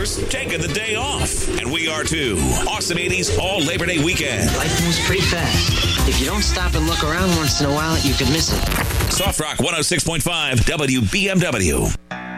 Brooks taking the day off. And we are too. Awesome 80s all Labor Day weekend. Life moves pretty fast. If you don't stop and look around once in a while, you could miss it. Soft Rock 106.5 WBMW.